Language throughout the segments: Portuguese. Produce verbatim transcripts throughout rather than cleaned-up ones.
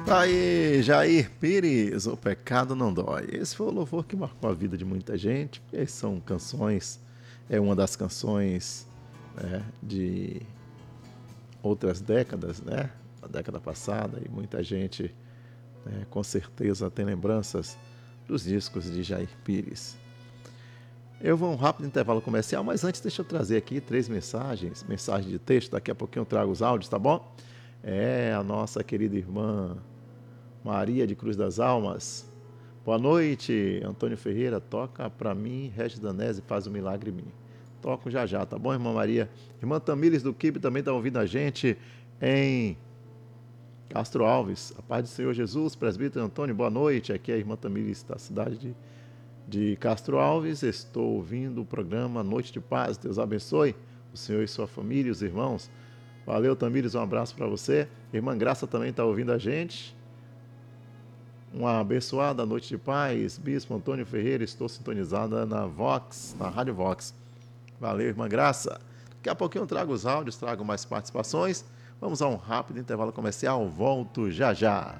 Aí, Jair Pires, o pecado não dói. Esse foi o louvor que marcou a vida de muita gente. Porque são canções, é uma das canções, né, de outras décadas, né? A década passada, e muita gente, né, com certeza tem lembranças dos discos de Jair Pires. Eu vou a um rápido intervalo comercial, mas antes deixa eu trazer aqui três mensagens, mensagem de texto, daqui a pouquinho eu trago os áudios, tá bom? É a nossa querida irmã Maria de Cruz das Almas. Boa noite, Antônio Ferreira, toca pra mim, Regis Danese faz um milagre em mim. Toco já já, tá bom, irmã Maria? Irmã Tamires do Kibe também tá ouvindo a gente em Castro Alves. A paz do Senhor Jesus, presbítero Antônio, boa noite. Aqui é a irmã Tamires da cidade de, de Castro Alves. Estou ouvindo o programa Noite de Paz. Deus abençoe o Senhor e sua família, os irmãos. Valeu, Tamires, um abraço para você. Irmã Graça também está ouvindo a gente. Uma abençoada noite de paz. Bispo Antônio Ferreira, estou sintonizada na Vox, na Rádio Vox. Valeu, irmã Graça. Daqui a pouquinho eu trago os áudios, trago mais participações. Vamos a um rápido intervalo comercial. Volto já já.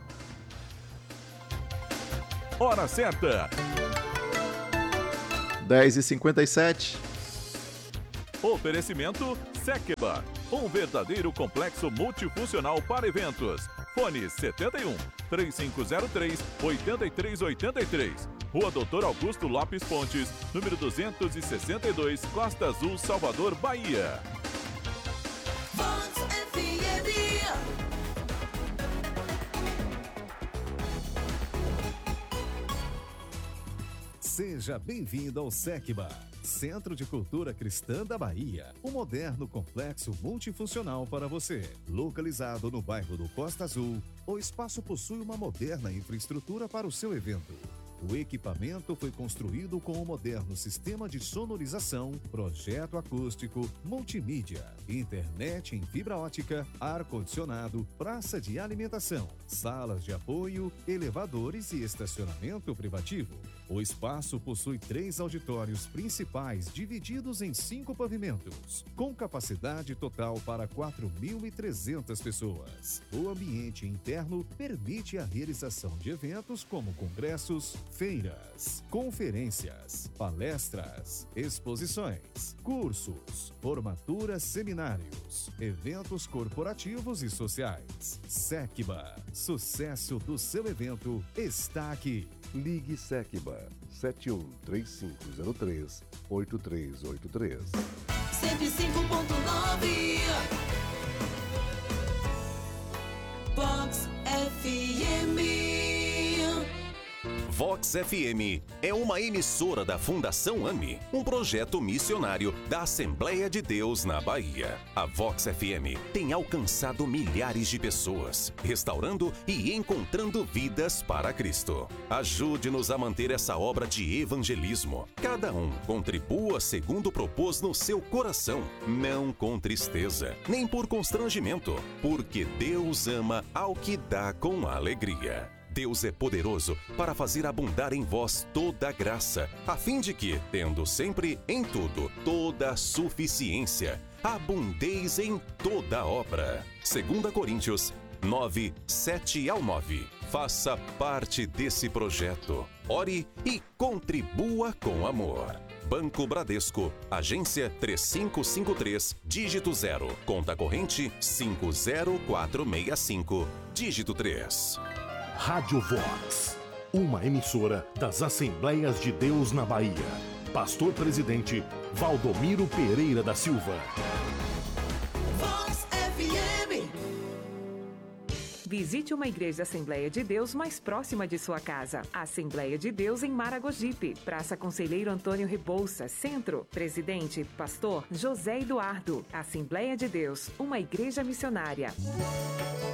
Hora certa. dez e cinquenta e sete. Oferecimento Sekba, um verdadeiro complexo multifuncional para eventos. Fone setenta e um, três cinco zero três, oito três oito três. Rua Doutor Augusto Lopes Pontes, número duzentos e sessenta e dois, Costa Azul, Salvador, Bahia. Vox F M. Seja bem-vindo ao Sekba, Centro de Cultura Cristã da Bahia, um moderno complexo multifuncional para você. Localizado no bairro do Costa Azul, o espaço possui uma moderna infraestrutura para o seu evento. O equipamento foi construído com um moderno sistema de sonorização, projeto acústico, multimídia, internet em fibra ótica, ar-condicionado, praça de alimentação, salas de apoio, elevadores e estacionamento privativo. O espaço possui três auditórios principais divididos em cinco pavimentos, com capacidade total para quatro mil e trezentas pessoas. O ambiente interno permite a realização de eventos como congressos, feiras, conferências, palestras, exposições, cursos, formaturas, seminários, eventos corporativos e sociais. Sekba, sucesso do seu evento está aqui. Ligue Sekba sete um três cinco zero três oito três oito três. cento e cinco ponto nove. Vox F M. Vox F M é uma emissora da Fundação AMI, um projeto missionário da Assembleia de Deus na Bahia. A Vox F M tem alcançado milhares de pessoas, restaurando e encontrando vidas para Cristo. Ajude-nos a manter essa obra de evangelismo. Cada um contribua segundo propôs no seu coração, não com tristeza, nem por constrangimento, porque Deus ama ao que dá com alegria. Deus é poderoso para fazer abundar em vós toda a graça, a fim de que, tendo sempre em tudo toda a suficiência, abundeis em toda obra. Segunda Coríntios nove, sete ao nove. Faça parte desse projeto. Ore e contribua com amor. Banco Bradesco, agência três cinco cinco três, dígito zero, conta corrente cinco zero quatro seis cinco, dígito três. Rádio Vox, uma emissora das Assembleias de Deus na Bahia. Pastor Presidente Valdomiro Pereira da Silva. Vox F M. Visite uma igreja Assembleia de Deus mais próxima de sua casa. Assembleia de Deus em Maragogipe, Praça Conselheiro Antônio Rebouça, Centro. Presidente, Pastor José Eduardo. Assembleia de Deus, uma igreja missionária.